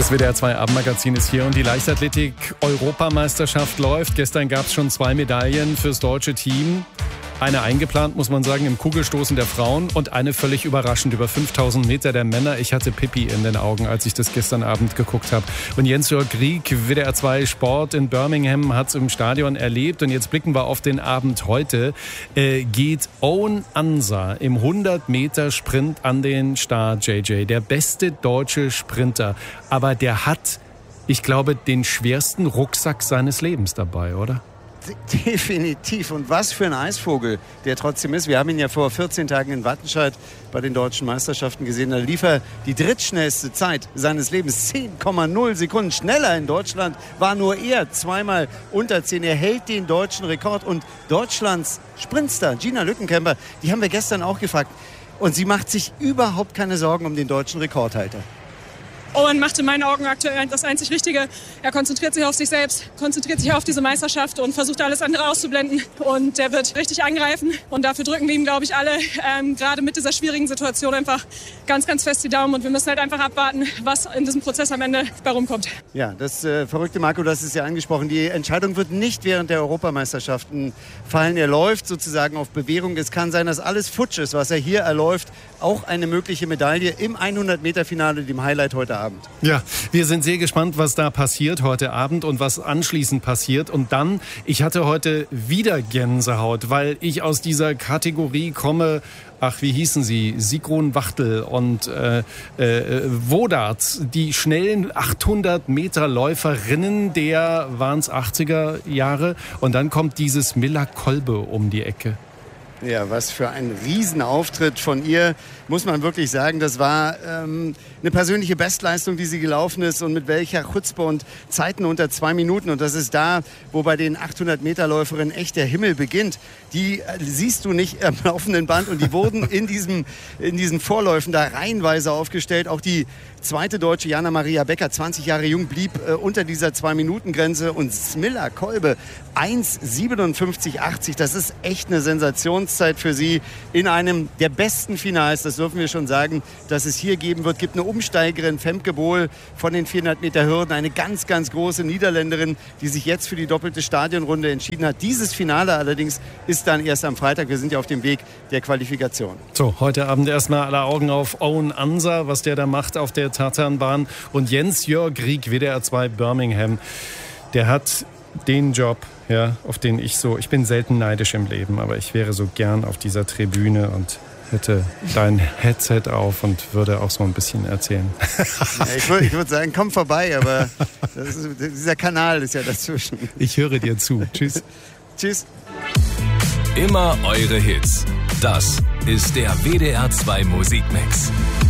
Das WDR 2 Abendmagazin ist hier und die Leichtathletik-Europameisterschaft läuft. Gestern gab es schon 2 Medaillen fürs deutsche Team. Eine eingeplant, muss man sagen, im Kugelstoßen der Frauen und eine völlig überraschend über 5000 Meter der Männer. Ich hatte Pipi in den Augen, als ich das gestern Abend geguckt habe. Und Jens-Jörg Grieg, WDR 2 Sport in Birmingham, hat es im Stadion erlebt. Und jetzt blicken wir auf den Abend heute. Geht Owen Ansa im 100-Meter-Sprint an den Start, JJ. Der beste deutsche Sprinter. Aber der hat, ich glaube, den schwersten Rucksack seines Lebens dabei, oder? Definitiv. Und was für ein Eisvogel der trotzdem ist. Wir haben ihn ja vor 14 Tagen in Wattenscheid bei den deutschen Meisterschaften gesehen. Da lief er die drittschnellste Zeit seines Lebens. 10,0 Sekunden schneller in Deutschland war nur er. Zweimal unter 10. Er hält den deutschen Rekord. Und Deutschlands Sprintstar Gina Lückenkämper, die haben wir gestern auch gefragt. Und sie macht sich überhaupt keine Sorgen um den deutschen Rekordhalter. Owen macht in meinen Augen aktuell das einzig Richtige. Er konzentriert sich auf sich selbst, konzentriert sich auf diese Meisterschaft und versucht alles andere auszublenden. Und er wird richtig angreifen. Und dafür drücken wir ihm, glaube ich, alle, gerade mit dieser schwierigen Situation, einfach ganz, ganz fest die Daumen. Und wir müssen halt einfach abwarten, was in diesem Prozess am Ende bei rumkommt. Ja, das Verrückte, Marco, das ist ja angesprochen. Die Entscheidung wird nicht während der Europameisterschaften fallen. Er läuft sozusagen auf Bewährung. Es kann sein, dass alles futsch ist, was er hier erläuft. Auch eine mögliche Medaille im 100-Meter-Finale, dem Highlight heute Abend. Ja, wir sind sehr gespannt, was da passiert heute Abend und was anschließend passiert. Und dann, ich hatte heute wieder Gänsehaut, weil ich aus dieser Kategorie komme, wie hießen sie? Sigrun Wachtel und Wodarts, die schnellen 800-Meter-Läuferinnen der, waren es 80er Jahre. Und dann kommt dieses Milla Kolbe um die Ecke. Ja, was für ein Riesenauftritt von ihr, muss man wirklich sagen. Das war eine persönliche Bestleistung, die sie gelaufen ist und mit welcher Chutzpe und Zeiten unter 2 Minuten. Und das ist da, wo bei den 800-Meter-Läuferinnen echt der Himmel beginnt. Die siehst du nicht am laufenden Band und die wurden in diesen Vorläufen da reihenweise aufgestellt. Auch die zweite Deutsche, Jana-Maria Becker, 20 Jahre jung, blieb unter dieser 2-Minuten-Grenze. Und Smilla Kolbe, 1,57,80. Das ist echt eine Sensationszeit für sie in einem der besten Finals. Das dürfen wir schon sagen, dass es hier geben wird. Gibt eine Umsteigerin, Femke Bohl, von den 400 Meter Hürden. Eine ganz, ganz große Niederländerin, die sich jetzt für die doppelte Stadionrunde entschieden hat. Dieses Finale allerdings ist dann erst am Freitag. Wir sind ja auf dem Weg der Qualifikation. So, heute Abend erstmal alle Augen auf Owen Ansa, was der da macht auf der Tarzanbahn. Und Jens-Jörg Grieg, WDR 2 Birmingham, der hat den Job, ja, auf den ich bin selten neidisch im Leben, aber ich wäre so gern auf dieser Tribüne und hätte dein Headset auf und würde auch so ein bisschen erzählen. Ja, ich würd sagen, komm vorbei, aber dieser Kanal ist ja dazwischen. Ich höre dir zu. Tschüss. Tschüss. Immer eure Hits. Das ist der WDR 2 Musikmix.